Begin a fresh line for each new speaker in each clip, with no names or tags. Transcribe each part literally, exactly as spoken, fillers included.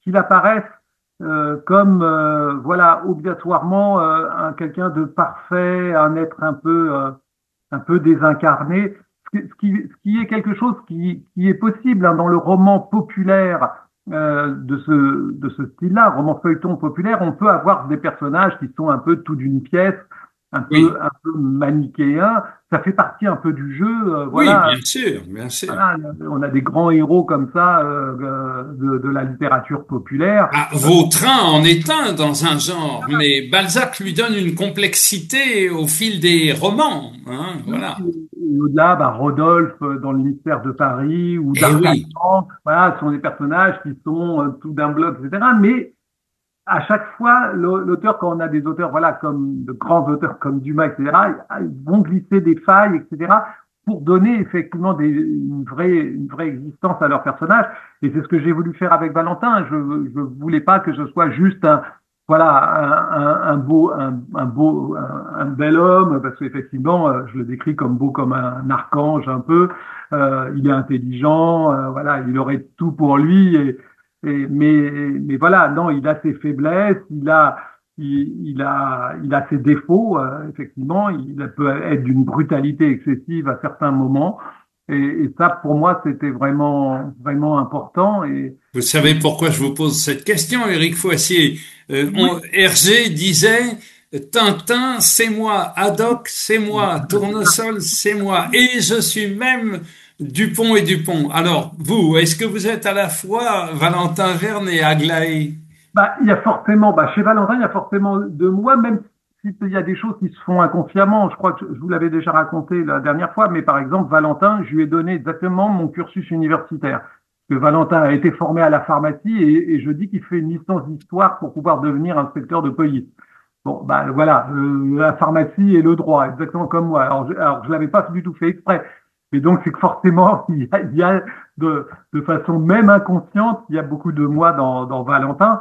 qu'il apparaisse euh, comme euh, voilà obligatoirement euh, un quelqu'un de parfait, un être un peu euh, un peu désincarné, ce qui, ce qui est quelque chose qui, qui est possible hein, dans le roman populaire euh, de ce, de ce style-là, roman feuilleton populaire, on peut avoir des personnages qui sont un peu tout d'une pièce, un peu,
Oui,
un peu manichéens. Ça fait partie un peu du jeu. Euh,
oui,
voilà,
bien sûr, bien sûr.
voilà, on a des grands héros comme ça euh, euh, de, de la littérature populaire.
Ah,
Euh,
Vautrin en est un dans un genre, mais Balzac lui donne une complexité au fil des romans, hein,
Oui,
voilà.
et au-delà, bah, Rodolphe euh, dans le ministère de Paris ou
Eh oui,
D'Artagnan, voilà, ce sont des personnages qui sont euh, tout d'un bloc, et cetera. Mais à chaque fois, l'au- l'auteur, quand on a des auteurs, voilà, comme de grands auteurs comme Dumas, et cetera, ils vont glisser des failles, et cetera, pour donner effectivement des, une vraie, une vraie existence à leurs personnages. Et c'est ce que j'ai voulu faire avec Valentin. Je ne voulais pas que ce soit juste un, voilà, un, un, un beau, un, un beau, un, un bel homme, parce qu'effectivement, euh, je le décris comme beau comme un, archange un peu. Euh, il est intelligent, euh, voilà, il aurait tout pour lui. Et, et, mais, mais voilà, non, il a ses faiblesses, il a, il, il a, il a ses défauts, euh, effectivement. Il peut être d'une brutalité excessive à certains moments. Et, et ça, pour moi, c'était vraiment, vraiment important. Et,
vous
et
savez pourquoi je vous pose cette question, Éric Foissier. Euh,
oui,
on- Hergé disait, Tintin, c'est moi, Haddock, c'est moi, Tournesol, c'est moi, et je suis même Dupont et Dupont. Alors, vous, est-ce que vous êtes à la fois Valentin Verne et Aglaé?
bah, il y a forcément, bah, chez Valentin, il y a forcément de moi, même s'il y a des choses qui se font inconsciemment. Je crois que je vous l'avais déjà raconté la dernière fois, mais par exemple, Valentin, je lui ai donné exactement mon cursus universitaire. Que Valentin a été formé à la pharmacie et, et je dis qu'il fait une licence d'histoire pour pouvoir devenir inspecteur de police. Bon, bah voilà, euh, la pharmacie et le droit, exactement comme moi. Alors, je, alors, je l'avais pas du tout fait exprès. Mais donc, c'est que forcément, il y a, il y a de, de façon même inconsciente, il y a beaucoup de moi dans, dans Valentin.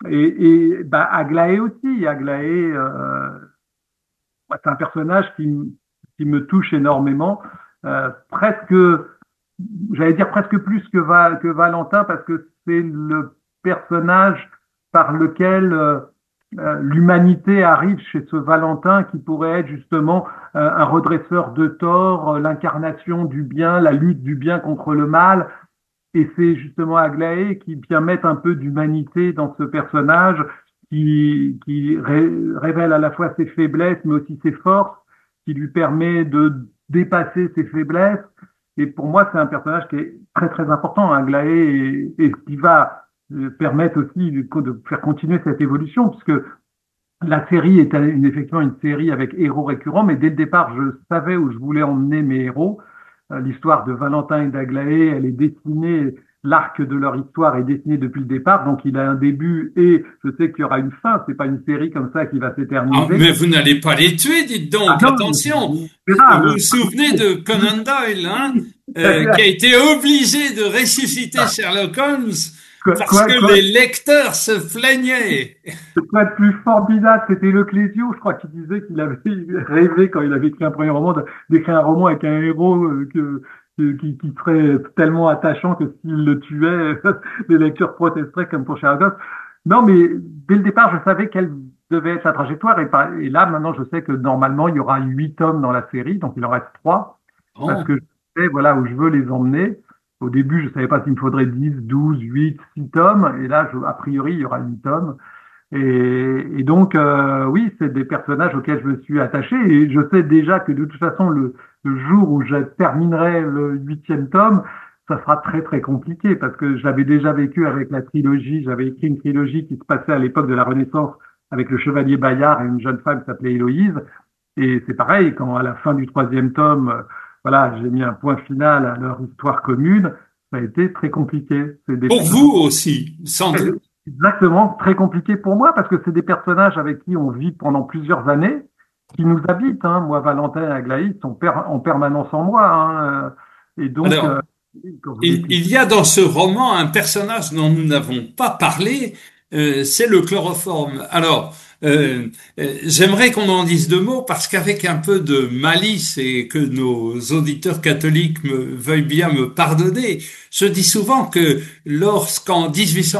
Et, et bah, Aglaé aussi. Aglaé, euh, bah, c'est un personnage qui, m- qui me touche énormément. Euh, presque, j'allais dire presque plus que, Va- que Valentin, parce que c'est le personnage par lequel euh, euh, l'humanité arrive chez ce Valentin qui pourrait être justement euh, un redresseur de tort, euh, l'incarnation du bien, la lutte du bien contre le mal. Et c'est justement Aglaé qui vient mettre un peu d'humanité dans ce personnage, qui, qui ré- révèle à la fois ses faiblesses, mais aussi ses forces, qui lui permet de dépasser ses faiblesses. Et pour moi, c'est un personnage qui est très très important, Aglaé, et, et qui va euh, permettre aussi de, de faire continuer cette évolution, puisque la série est une- effectivement une série avec héros récurrents, mais dès le départ, je savais où je voulais emmener mes héros. Euh, L'histoire de Valentin et d'Aglaé, elle est dessinée, l'arc de leur histoire est dessiné depuis le départ, donc il a un début et je sais qu'il y aura une fin. C'est pas une série comme ça qui va
Ah,
s'éterniser.
mais vous n'allez pas les tuer, dites
Ah
donc,
non,
attention.
c'est
Euh, Vous
ça.
vous souvenez de Conan Doyle, hein, euh, qui a
euh,
été obligé de ressusciter Sherlock Holmes
Quoi,
parce
quoi,
que
quoi,
les lecteurs se plaignaient.
quoi de plus formidable, c'était Le Clésio, je crois qu'il disait qu'il avait rêvé quand il avait écrit un premier roman de- d'écrire un roman avec un héros euh, que, que- qui, qui serait tellement attachant que s'il le tuait, les lecteurs protesteraient comme pour Sherlock Holmes. Non, mais dès le départ, je savais quelle devait être la trajectoire et, par- et là, maintenant, je sais que normalement, il y aura huit tomes dans la série, donc il en reste trois, parce
Oh.
que je sais, voilà, où je veux les emmener. Au début, je savais pas s'il me faudrait dix, douze, huit, six tomes, et là, je, a priori, il y aura huit tomes. Et, et donc, euh, oui, c'est des personnages auxquels je me suis attaché et je sais déjà que de toute façon, le, le jour où je terminerai le huitième tome, ça sera très très compliqué parce que j'avais déjà vécu avec la trilogie, j'avais écrit une trilogie qui se passait à l'époque de la Renaissance avec le chevalier Bayard et une jeune femme qui s'appelait Héloïse. Et c'est pareil, quand à la fin du troisième tome, euh, voilà, j'ai mis un point final à leur histoire commune, ça a été très compliqué. C'est des,
Pour vous aussi, sans doute.
Exactement, très compliqué pour moi parce que c'est des personnages avec qui on vit pendant plusieurs années, qui nous habitent. Hein. Moi, Valentin et Aglaé sont per- en permanence en moi. Hein. Euh, Et donc, euh,
Alors,
quand vous
il,
décrivez,
il y a dans ce roman un personnage dont nous n'avons pas parlé, euh, c'est le chloroforme. Alors, euh, euh, j'aimerais qu'on en dise deux mots parce qu'avec un peu de malice et que nos auditeurs catholiques me veuillent bien me pardonner, je dis souvent que lorsqu'en dix-huit cent